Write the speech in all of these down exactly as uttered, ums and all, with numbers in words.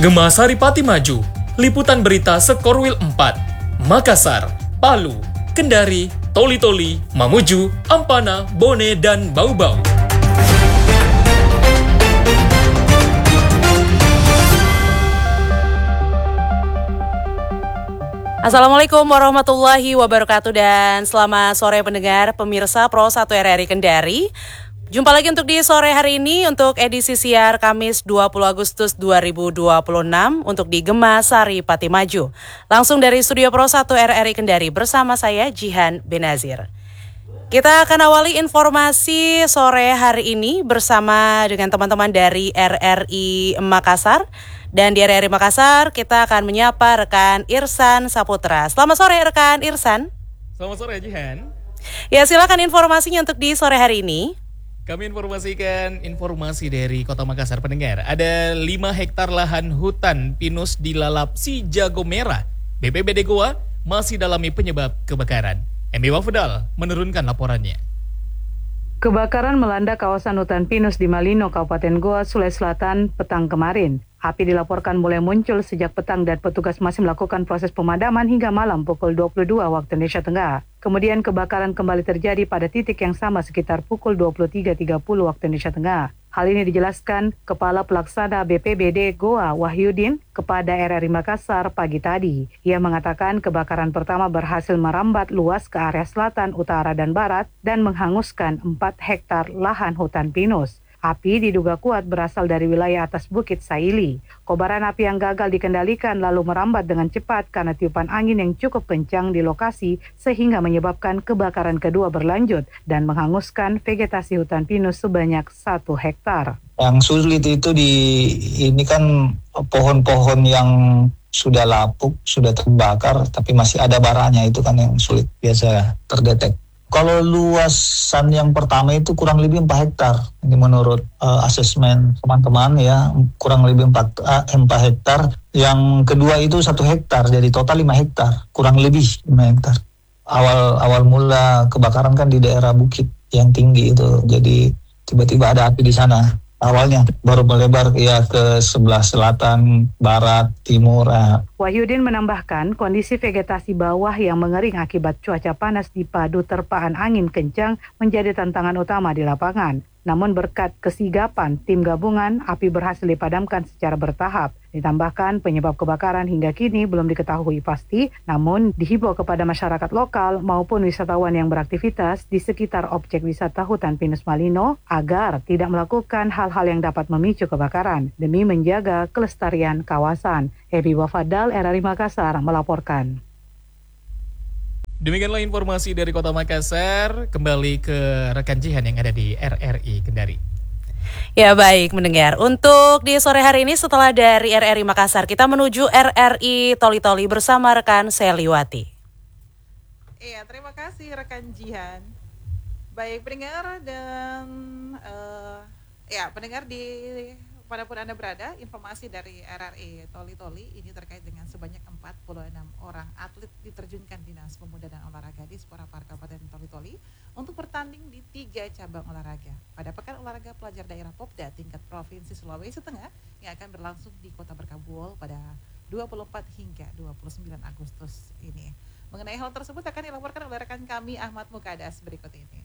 Gema Saripati Maju, liputan berita Sekorwil empat, Makassar, Palu, Kendari, Toli-Toli, Mamuju, Ampana, Bone, dan Bau-Bau. Assalamualaikum warahmatullahi wabarakatuh dan selamat sore pendengar pemirsa Pro satu R R I Kendari. Jumpa lagi untuk di sore hari ini untuk edisi siar Kamis dua puluh Agustus dua ribu dua puluh enam untuk di Gema Saripati Maju. Langsung dari studio Pro satu R R I Kendari bersama saya Jihan Benazir. Kita akan awali informasi sore hari ini bersama dengan teman-teman dari R R I Makassar. Dan di R R I Makassar kita akan menyapa rekan Irsan Saputra. Selamat sore rekan Irsan. Selamat sore Jihan. Ya, silakan informasinya untuk di sore hari ini. Kami informasikan informasi dari Kota Makassar pendengar. Ada lima hektar lahan hutan pinus dilalap si jago merah. B P B D Goa masih dalami penyebab kebakaran. Emi Wafudal menurunkan laporannya. Kebakaran melanda kawasan hutan pinus di Malino, Kabupaten Goa, Sulawesi Selatan petang kemarin. Api dilaporkan mulai muncul sejak petang dan petugas masih melakukan proses pemadaman hingga malam pukul dua puluh dua waktu Indonesia Tengah. Kemudian kebakaran kembali terjadi pada titik yang sama sekitar pukul dua puluh tiga tiga puluh waktu Indonesia Tengah. Hal ini dijelaskan Kepala Pelaksana B P B D Goa Wahyudin kepada R R I Makassar pagi tadi. Ia mengatakan kebakaran pertama berhasil merambat luas ke area selatan, utara, dan barat dan menghanguskan empat hektar lahan hutan pinus. Api diduga kuat berasal dari wilayah atas Bukit Saili. Kobaran api yang gagal dikendalikan lalu merambat dengan cepat karena tiupan angin yang cukup kencang di lokasi sehingga menyebabkan kebakaran kedua berlanjut dan menghanguskan vegetasi hutan pinus sebanyak satu hektar. Yang sulit itu di ini kan pohon-pohon yang sudah lapuk, sudah terbakar, tapi masih ada baranya, itu kan yang sulit biasa terdetek. Kalau luasan yang pertama itu kurang lebih empat hektar. Ini menurut uh, asesmen teman-teman ya, kurang lebih empat, uh, empat hektar. Yang kedua itu satu hektar, jadi total lima hektar. Kurang lebih lima hektar. Awal awal mula kebakaran kan di daerah bukit yang tinggi itu. Jadi tiba-tiba ada api di sana. Awalnya baru melebar ya ke sebelah selatan, barat, timur. Ah. Wahyudin menambahkan kondisi vegetasi bawah yang mengering akibat cuaca panas dipadu terpaan angin kencang menjadi tantangan utama di lapangan. Namun berkat kesigapan tim gabungan, api berhasil dipadamkan secara bertahap. Ditambahkan penyebab kebakaran hingga kini belum diketahui pasti, namun dihimbau kepada masyarakat lokal maupun wisatawan yang beraktivitas di sekitar objek wisata hutan pinus Malino agar tidak melakukan hal-hal yang dapat memicu kebakaran demi menjaga kelestarian kawasan. Ebi Wafadal, R R I Makassar melaporkan. Demikianlah informasi dari Kota Makassar. Kembali ke rekan Jihan yang ada di R R I Kendari. Ya baik mendengar. Untuk di sore hari ini setelah dari R R I Makassar, kita menuju R R I Toli-Toli bersama rekan Seliwati. Iya, terima kasih rekan Jihan. Baik pendengar dan uh, ya pendengar di manapun Anda berada, informasi dari R R I Toli-Toli ini terkait dengan sebanyak empat puluh enam orang atlet diterjunkan Dinas Pemuda dan Olahraga di Sporapar Kabupaten Toli-Toli untuk bertanding di tiga cabang olahraga pada Pekan Olahraga Pelajar Daerah Popda tingkat Provinsi Sulawesi Tengah yang akan berlangsung di Kota Berkabul pada dua puluh empat hingga dua puluh sembilan Agustus ini. Mengenai hal tersebut akan dilaporkan oleh rekan kami Ahmad Mukadas berikut ini.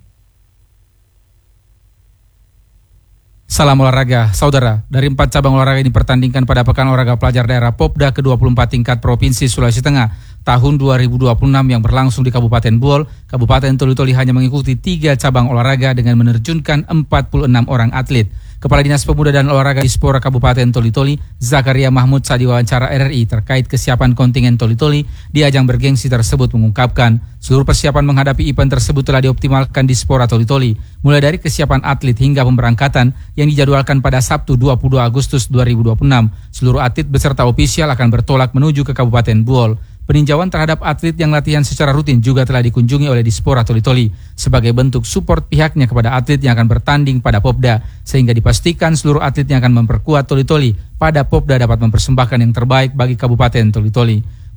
Salam olahraga, saudara. Dari empat cabang olahraga yang dipertandingkan pada Pekan Olahraga Pelajar Daerah Popda ke dua puluh empat tingkat Provinsi Sulawesi Tengah tahun dua ribu dua puluh enam yang berlangsung di Kabupaten Buol, Kabupaten Toli-Toli hanya mengikuti tiga cabang olahraga dengan menerjunkan empat puluh enam orang atlet. Kepala Dinas Pemuda dan Olahraga Dispora Kabupaten Toli-Toli, Zakaria Mahmud saat diwawancara R R I terkait kesiapan kontingen Toli-Toli di ajang bergengsi tersebut mengungkapkan, seluruh persiapan menghadapi event tersebut telah dioptimalkan di Dispora Toli-Toli, mulai dari kesiapan atlet hingga pemberangkatan yang dijadwalkan pada Sabtu dua puluh dua Agustus dua ribu dua puluh enam. Seluruh atlet beserta ofisial akan bertolak menuju ke Kabupaten Buol. Peninjauan terhadap atlet yang latihan secara rutin juga telah dikunjungi oleh Dispora Toli-Toli sebagai bentuk support pihaknya kepada atlet yang akan bertanding pada Popda, sehingga dipastikan seluruh atlet yang akan memperkuat Toli-Toli pada Popda dapat mempersembahkan yang terbaik bagi Kabupaten Toli-Toli.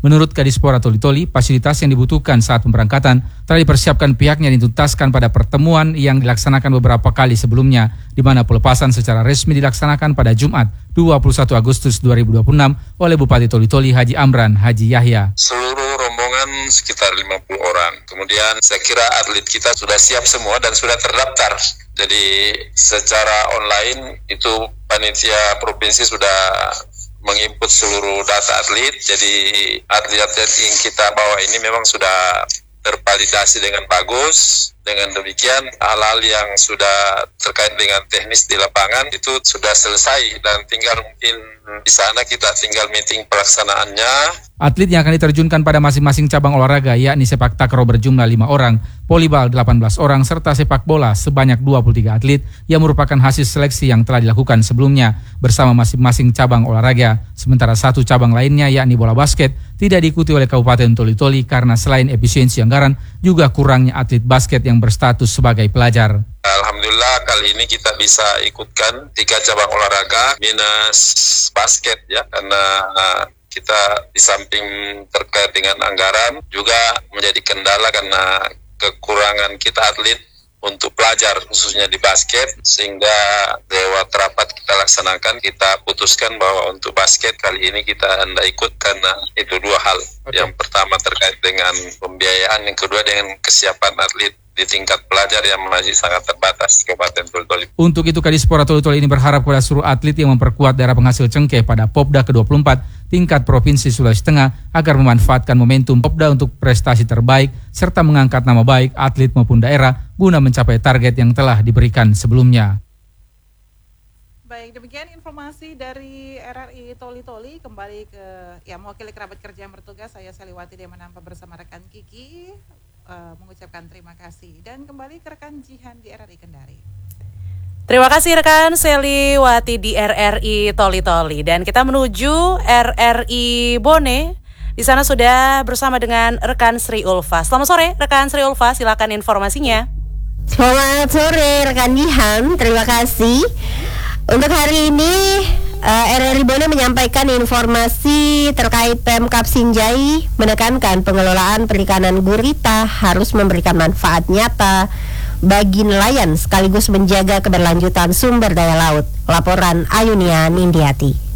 Menurut Kadispora Toli-Toli, fasilitas yang dibutuhkan saat pemberangkatan telah dipersiapkan pihaknya dan dituntaskan pada pertemuan yang dilaksanakan beberapa kali sebelumnya, di mana pelepasan secara resmi dilaksanakan pada Jumat dua puluh satu Agustus dua ribu dua puluh enam oleh Bupati Toli-Toli Haji Amran Haji Yahya. Seluruh rombongan sekitar lima puluh orang. Kemudian saya kira atlet kita sudah siap semua dan sudah terdaftar. Jadi secara online itu panitia provinsi sudah menginput seluruh data atlet, jadi atlet-atlet yang kita bawa ini memang sudah tervalidasi dengan bagus. Dengan demikian hal-hal yang sudah terkait dengan teknis di lapangan itu sudah selesai dan tinggal mungkin di sana kita tinggal meeting pelaksanaannya. Atlet yang akan diterjunkan pada masing-masing cabang olahraga yakni sepak takraw berjumlah lima orang, volleyball delapan belas orang, serta sepak bola sebanyak dua puluh tiga atlet yang merupakan hasil seleksi yang telah dilakukan sebelumnya bersama masing-masing cabang olahraga. Sementara satu cabang lainnya yakni bola basket tidak diikuti oleh Kabupaten Toli-Toli karena selain efisiensi anggaran juga kurangnya atlet basket yang berstatus sebagai pelajar. Alhamdulillah kali ini kita bisa ikutkan tiga cabang olahraga minus basket ya, karena uh, kita di samping terkait dengan anggaran juga menjadi kendala karena kekurangan kita atlet untuk pelajar khususnya di basket, sehingga lewat rapat kita laksanakan, kita putuskan bahwa untuk basket kali ini kita hendak ikut karena itu dua hal. Okay. Yang pertama terkait dengan pembiayaan, yang kedua dengan kesiapan atlet di tingkat pelajar yang masih sangat terbatas di Kabupaten Toli-Toli. Untuk itu Kadispora Toli-Toli ini berharap kepada seluruh atlet yang memperkuat daerah penghasil cengkeh pada Popda ke dua puluh empat tingkat Provinsi Sulawesi Tengah agar memanfaatkan momentum Popda untuk prestasi terbaik serta mengangkat nama baik atlet maupun daerah guna mencapai target yang telah diberikan sebelumnya. Baik, demikian informasi dari R R I Toli-Toli. Kembali ke ya mewakili kerabat kerja yang bertugas, saya Seliwati dia menampak bersama rekan Kiki. Uh, mengucapkan terima kasih dan kembali ke rekan Jihan di R R I Kendari. Terima kasih rekan Seliwati di R R I Toli-Toli dan kita menuju R R I Bone. Di sana sudah bersama dengan rekan Sri Ulfa. Selamat sore rekan Sri Ulfa, silakan informasinya. Selamat sore rekan Jihan, terima kasih. Untuk hari ini uh, R R I Bone menyampaikan informasi terkait Pemkab Sinjai menekankan pengelolaan perikanan gurita harus memberikan manfaat nyata bagi nelayan sekaligus menjaga keberlanjutan sumber daya laut. Laporan Ayunia Nindiati.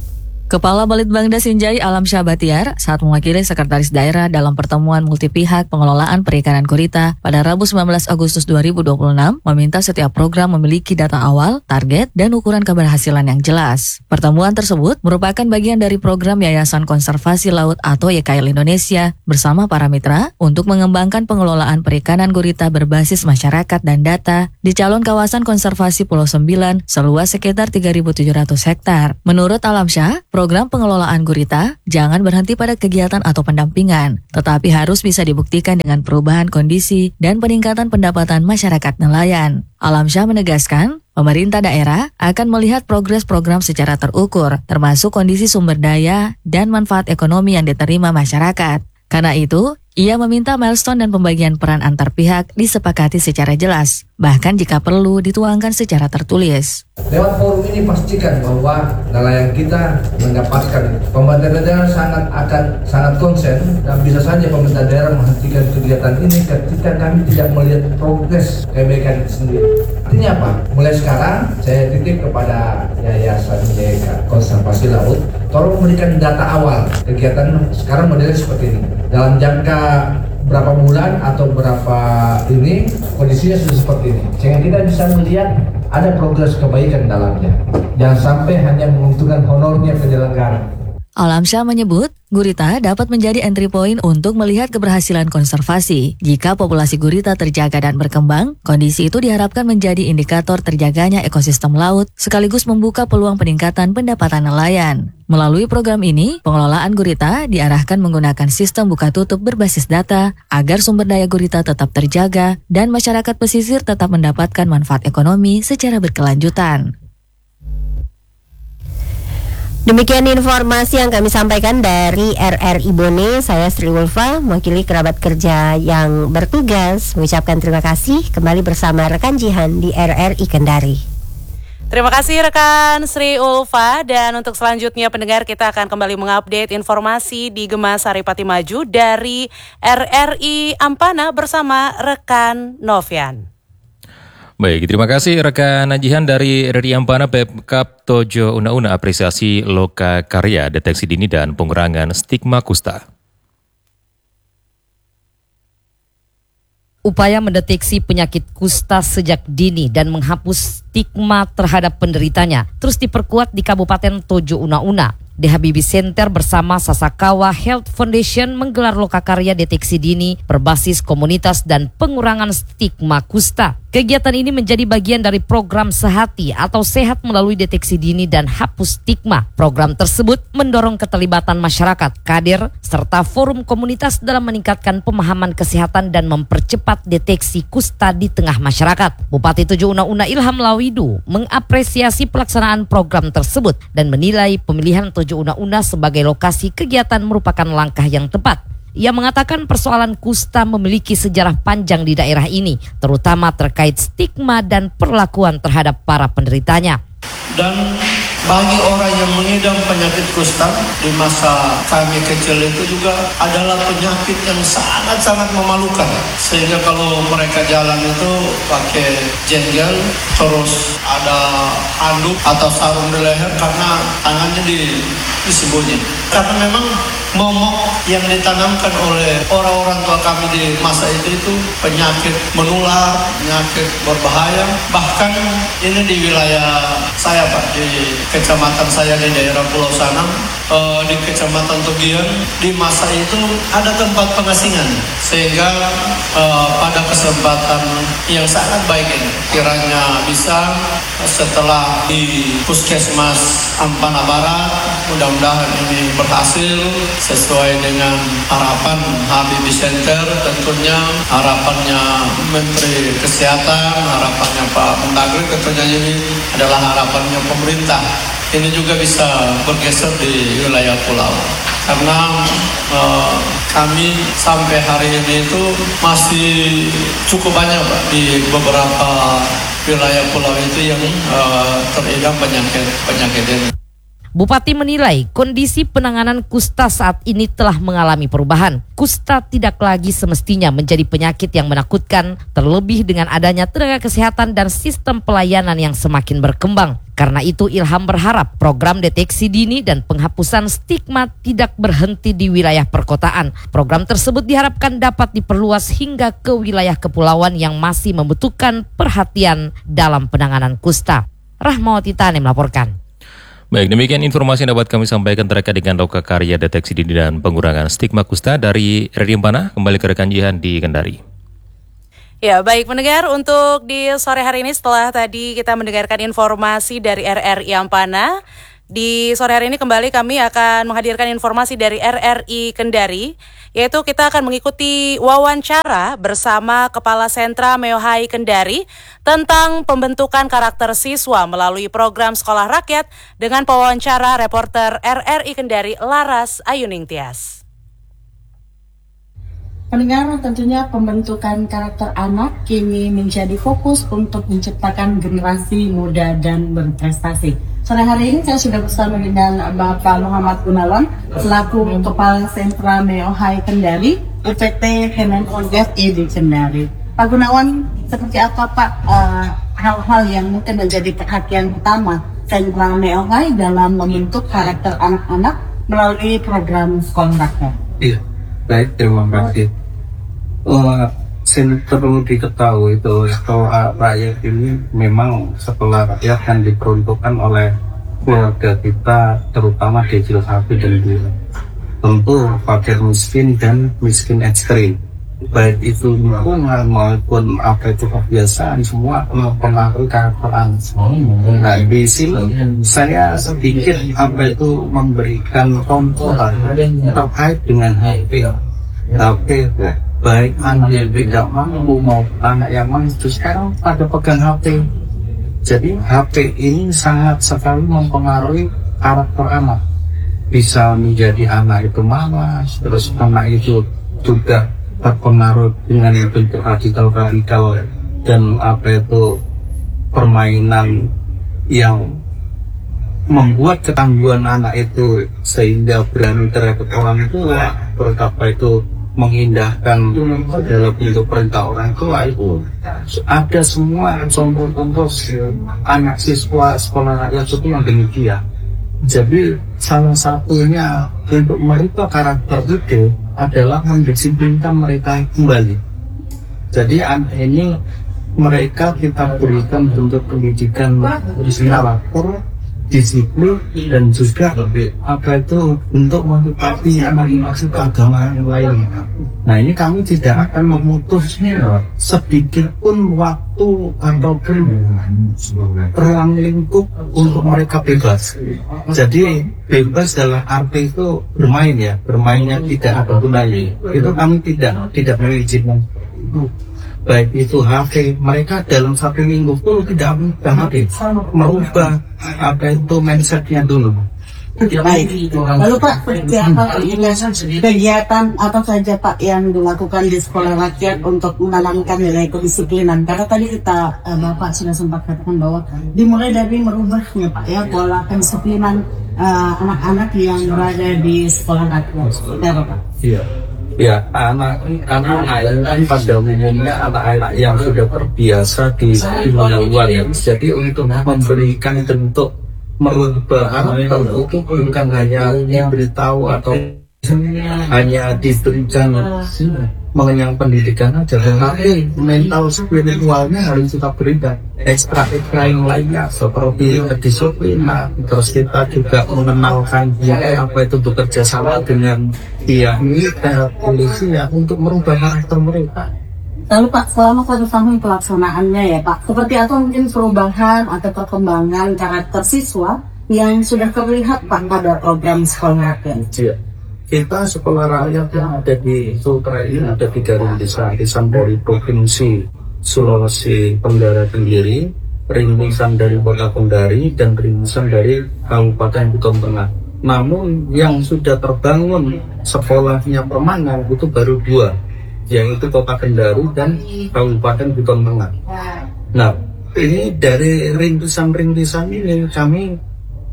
Kepala Balitbangda Sinjai Alam Syah Batiar saat mewakili Sekretaris Daerah dalam pertemuan multipihak pengelolaan perikanan gurita pada Rabu sembilan belas Agustus dua ribu dua puluh enam meminta setiap program memiliki data awal, target, dan ukuran keberhasilan yang jelas. Pertemuan tersebut merupakan bagian dari program Yayasan Konservasi Laut atau Y K L Indonesia bersama para mitra untuk mengembangkan pengelolaan perikanan gurita berbasis masyarakat dan data di calon kawasan konservasi Pulau Sembilan seluas sekitar tiga ribu tujuh ratus hektar. Menurut Alam Syah, program pengelolaan gurita jangan berhenti pada kegiatan atau pendampingan, tetapi harus bisa dibuktikan dengan perubahan kondisi dan peningkatan pendapatan masyarakat nelayan. Alam Syah menegaskan, pemerintah daerah akan melihat progres program secara terukur, termasuk kondisi sumber daya dan manfaat ekonomi yang diterima masyarakat. Karena itu, ia meminta milestone dan pembagian peran antar pihak disepakati secara jelas, bahkan jika perlu dituangkan secara tertulis. Lewat forum ini pastikan bahwa nelayan kita mendapatkan, pemerintah daerah sangat akan sangat konsen dan bisa saja pemerintah daerah menghentikan kegiatan ini ketika kami tidak melihat progres kebaikan itu sendiri. Artinya apa? Mulai sekarang saya titip kepada Yayasan Y K Konservasi Laut, tolong memberikan data awal kegiatan sekarang modelnya seperti ini. Dalam jangka berapa bulan atau berapa ini kondisinya sudah seperti ini, sehingga kita bisa melihat ada progres kebaikan dalamnya. Jangan sampai hanya menguntungkan honornya penyelenggara. Alam Syah menyebut, gurita dapat menjadi entry point untuk melihat keberhasilan konservasi. Jika populasi gurita terjaga dan berkembang, kondisi itu diharapkan menjadi indikator terjaganya ekosistem laut, sekaligus membuka peluang peningkatan pendapatan nelayan. Melalui program ini, pengelolaan gurita diarahkan menggunakan sistem buka tutup berbasis data, agar sumber daya gurita tetap terjaga dan masyarakat pesisir tetap mendapatkan manfaat ekonomi secara berkelanjutan. Demikian informasi yang kami sampaikan dari R R I Bone. Saya Sri Ulfa, mewakili kerabat kerja yang bertugas, mengucapkan terima kasih. Kembali bersama rekan Jihan di R R I Kendari. Terima kasih rekan Sri Ulfa, dan untuk selanjutnya pendengar kita akan kembali mengupdate informasi di Gema Saripati Maju dari R R I Ampana bersama rekan Novian. Baik, terima kasih rekan Najihan dari R R I Ampana. Pemkab Tojo Una-Una apresiasi loka karya deteksi dini dan pengurangan stigma kusta. Upaya mendeteksi penyakit kusta sejak dini dan menghapus stigma terhadap penderitanya terus diperkuat di Kabupaten Tojo Una-Una. D H B B Center bersama Sasakawa Health Foundation menggelar lokakarya deteksi dini berbasis komunitas dan pengurangan stigma kusta. Kegiatan ini menjadi bagian dari program Sehati atau Sehat Melalui Deteksi Dini dan Hapus Stigma. Program tersebut mendorong keterlibatan masyarakat, kader, serta forum komunitas dalam meningkatkan pemahaman kesehatan dan mempercepat deteksi kusta di tengah masyarakat. Bupati Tojo Una-Una Ilham Lawidu mengapresiasi pelaksanaan program tersebut dan menilai pemilihan Tojo Una-Una sebagai lokasi kegiatan merupakan langkah yang tepat. Ia mengatakan persoalan kusta memiliki sejarah panjang di daerah ini, terutama terkait stigma dan perlakuan terhadap para penderitanya. Dan bagi orang yang mengidap penyakit kusta di masa kami kecil itu juga adalah penyakit yang sangat-sangat memalukan. Sehingga kalau mereka jalan itu pakai jengkel, terus ada anduk atau sarung di leher karena tangannya di, disembunyi. Karena memang momok yang ditanamkan oleh orang-orang tua kami di masa itu itu penyakit menular, penyakit berbahaya. Bahkan ini di wilayah saya Pak, di kecamatan saya di daerah Pulau Sanam, eh, di kecamatan Togian, di masa itu ada tempat pengasingan. Sehingga eh, pada kesempatan yang sangat baik ini, kiranya bisa setelah di Puskesmas Ampana Barat, mudah-mudahan ini berhasil sesuai dengan harapan H B B Center, tentunya harapannya Menteri Kesehatan, harapannya Pak Mendagri, tentunya ini adalah harapannya pemerintah. Ini juga bisa bergeser di wilayah pulau. Karena eh, kami sampai hari ini itu masih cukup banyak Pak di beberapa wilayah pulau itu yang eh, teridam penyakit penyakit ini. Bupati menilai kondisi penanganan kusta saat ini telah mengalami perubahan. Kusta tidak lagi semestinya menjadi penyakit yang menakutkan, terlebih dengan adanya tenaga kesehatan dan sistem pelayanan yang semakin berkembang. Karena itu Ilham berharap program deteksi dini dan penghapusan stigma tidak berhenti di wilayah perkotaan. Program tersebut diharapkan dapat diperluas hingga ke wilayah kepulauan yang masih membutuhkan perhatian dalam penanganan kusta. Rahmawati Tane melaporkan. Baik, demikian informasi yang dapat kami sampaikan terkait dengan lokakarya deteksi dini dan pengurangan stigma kusta dari R R I Ampana. Kembali ke rekan Jihan di Kendari. Ya, baik pendengar, untuk di sore hari ini setelah tadi kita mendengarkan informasi dari R R I Ampana, di sore hari ini kembali kami akan menghadirkan informasi dari R R I Kendari, yaitu kita akan mengikuti wawancara bersama Kepala Sentra Meohai Kendari tentang pembentukan karakter siswa melalui program Sekolah Rakyat dengan pewawancara reporter R R I Kendari Laras Ayuning Tias. Pendengar, tentunya pembentukan karakter anak kini menjadi fokus untuk menciptakan generasi muda dan berprestasi. Sore hari ini saya sudah bersama dengan Bapak Muhammad Gunawan selaku Kepala Sentra Meohai Kendari, U P T Kementerian R I di Kendari. Pak Gunawan, seperti apa Pak uh, hal-hal yang mungkin menjadi perhatian utama Sentra Meohai dalam membentuk karakter anak-anak melalui program Sekolah Rakyat? Iya, baik, terima kasih. Uh, perlu diketahui itu sekolah rakyat ini memang sekolah rakyat yang diperuntukkan oleh keluarga kita, terutama decil satu dan dua. Tentu fakir miskin dan miskin ekstrim. Baik itu lingkungan maupun apa itu kebiasaan, semua mempengaruhi karakter anak. Nah, di sini saya sedikit apa itu memberikan contoh terkait dengan H P. H P baik anak yang tidak mampu maupun anak yang mampu sekarang pada pegang H P. Jadi H P ini sangat sekali mempengaruhi karakter anak. Bisa menjadi anak itu malas, terus anak itu juga terpengaruh dengan bentuk radikal-radikal dan apa itu permainan yang membuat ketangguhan anak itu sehingga berani terhadap orang tua, betapa itu mengindahkan dalam bentuk perintah orang tua, itu ada semua contoh-contoh anak siswa sekolah rakyat itu yang demikian. Jadi salah satunya untuk merubah karakter itu adalah mendisiplinkan mereka kembali. Jadi anak ini mereka kita berikan bentuk pendidikan karakter, disiplin, dan juga apa itu untuk motivasi anak masuk ke agama yang lain. Nah ini kami tidak akan memutus sedikit pun waktu ataupun ruang lingkup untuk mereka bebas. Jadi bebas dalam arti itu bermain ya, bermainnya tidak ada gunanya. Itu kami tidak tidak mengizinkan. Baik itu H P, mereka dalam satu minggu pun tidak mudah merubah apa itu mindsetnya dulu. Baik. Lalu Pak, seperti apa kegiatan apa saja Pak yang dilakukan di sekolah rakyat untuk menanamkan nilai kedisiplinan? Karena tadi kita eh, Bapak sudah sempat katakan bahwa dimulai dari merubahnya Pak ya pola kedisiplinan eh, anak-anak yang berada di sekolah rakyat. Ya Pak. Iya. Ya, anak-anak kan pada umumnya anak-anak yang sudah terbiasa di dunia luar ya. Jadi untuk memberikan bentuk merubah karakter itu bukan hanya diberitahu atau hanya diberikan mengenyang pendidikan aja, tapi mental spiritualnya harus kita berikan ekstra-ekstra yang lainnya seperti kedisiplinan. Terus kita juga mengenalkan dia apa itu bekerja sama dengan pihak militer, polisi ya untuk merubah karakter mereka. Lalu Pak, selama satu tahun pelaksanaannya ya Pak, seperti apa mungkin perubahan atau perkembangan karakter siswa yang sudah terlihat Pak pada program sekolah rakyat? Ya. Kita sekolah rakyat yang ada di Sultra ini ada tiga rintisan, rintisan dari Provinsi Sulawesi Tenggara sendiri, rintisan dari Kota Kendari, dan rintisan dari Kabupaten Buton Tengah. Namun yang sudah terbangun sekolahnya permanen itu baru dua, yaitu Kota Kendari dan Kabupaten Buton Tengah. Nah, ini dari rintisan-rintisan ini kami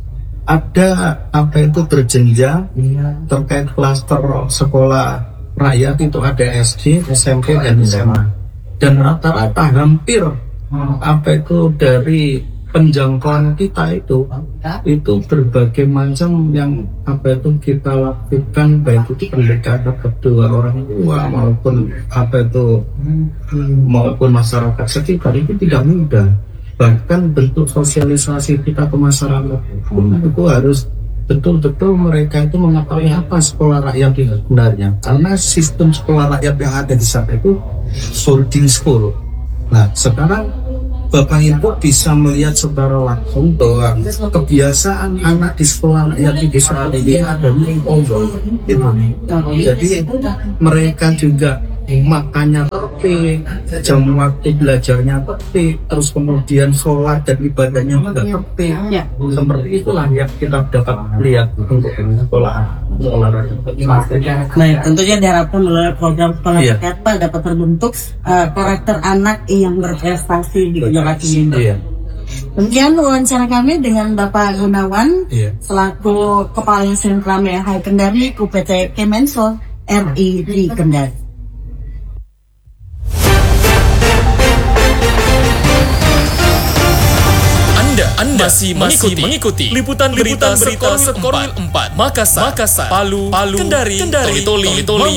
ada apa itu berjenjang terkait klaster sekolah rakyat itu ada S D, S M P, dan S M A. Dan rata-rata hampir apa itu dari penjangkauan kita itu itu berbagai macam yang apa itu kita lakukan, baik itu pendekatan kedua orang tua maupun apa itu maupun masyarakat sekitar itu tidak mudah. Bahkan bentuk sosialisasi kita ke masyarakat itu harus betul-betul mereka itu mengetahui apa sekolah rakyat yang sebenarnya, karena sistem sekolah rakyat yang ada di sana itu boarding school. Nah sekarang Bapak Ibu bisa melihat secara langsung bahwa kebiasaan anak di sekolah rakyat di saat ini ada mengkongol gitu. Jadi mereka juga makannya tertib, jam waktu belajarnya tertib, terus kemudian sholat dan ibadahnya juga tertib. Ya. Seperti itulah yang kita dapat lihat untuk sekolah olahraga. Nah, tentunya diharapkan melalui program sekolah Iya. rakyat Pak dapat terbentuk uh, karakter anak yang berprestasi di Jawa Timur. Iya. Demikian wawancara kami dengan Bapak Gunawan Iya. selaku Kepala Sentra M H Kendari U P T Kemensos R I di Kendari. Anda masih masih mengikuti liputan berita berita Sekorwil empat Makassar, Makassar, Palu, Palu, Kendari, Kendari, Toli, Toli,